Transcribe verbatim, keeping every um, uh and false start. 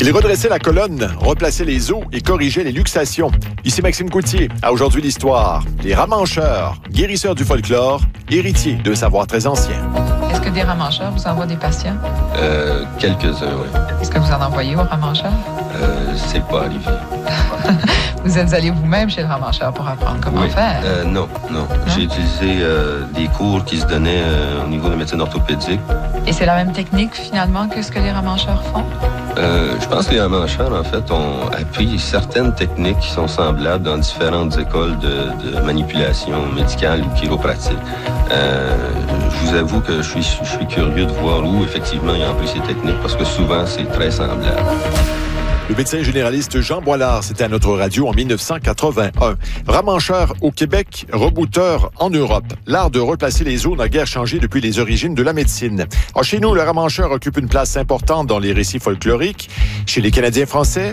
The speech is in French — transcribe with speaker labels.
Speaker 1: Il redressait la colonne, replaçait les os et corrigeait les luxations. Ici Maxime Coutier. À Aujourd'hui l'Histoire. Les ramancheurs, guérisseurs du folklore, héritiers d'un savoir très ancien.
Speaker 2: Est-ce que des ramancheurs vous envoient des patients?
Speaker 3: Euh, quelques-uns, oui.
Speaker 2: Est-ce que vous en envoyez aux ramancheurs?
Speaker 3: Euh, c'est pas arrivé.
Speaker 2: Vous êtes allé vous-même chez le ramancheur pour apprendre comment
Speaker 3: oui.
Speaker 2: faire?
Speaker 3: Euh, non, non. Hein? J'ai utilisé euh, des cours qui se donnaient euh, au niveau de médecine orthopédique.
Speaker 2: Et c'est la même technique, finalement, que ce que les ramancheurs font?
Speaker 3: Euh, je pense que les ramancheurs, en fait, ont appris certaines techniques qui sont semblables dans différentes écoles de, de manipulation médicale ou chiropratique. Euh, je vous avoue que je suis, je suis curieux de voir où, effectivement, ils ont appris ces techniques, parce que souvent, c'est très semblable.
Speaker 1: Le médecin généraliste Jean Boilard, c'était à notre radio en dix-neuf cent quatre-vingt-un. Ramancheur au Québec, rebouteur en Europe. L'art de replacer les os n'a guère changé depuis les origines de la médecine. Alors, chez nous, le ramancheur occupe une place importante dans les récits folkloriques. Chez les Canadiens français,